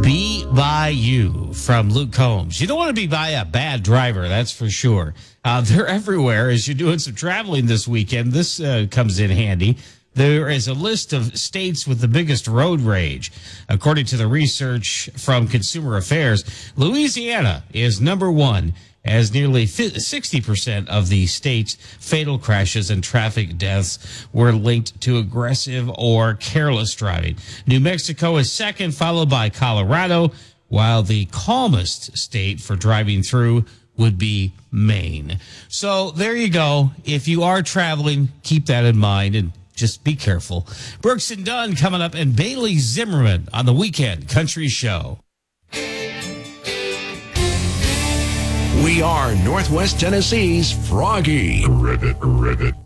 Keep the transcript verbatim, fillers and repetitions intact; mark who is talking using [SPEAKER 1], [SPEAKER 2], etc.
[SPEAKER 1] Be by you from Luke Combs. You don't want to be by a bad driver, that's for sure. Uh, they're everywhere as you're doing some traveling this weekend. This uh, comes in handy. There is a list of states with the biggest road rage. According to the research from Consumer Affairs, Louisiana is number one, as nearly sixty percent of the state's fatal crashes and traffic deaths were linked to aggressive or careless driving. New Mexico is second, followed by Colorado, while the calmest state for driving through would be Maine. So there you go. If you are traveling, keep that in mind and just be careful. Brooks and Dunn coming up, and Bailey Zimmerman on the Weekend Country Show.
[SPEAKER 2] We are Northwest Tennessee's Froggy.
[SPEAKER 3] Ribbit, ribbit.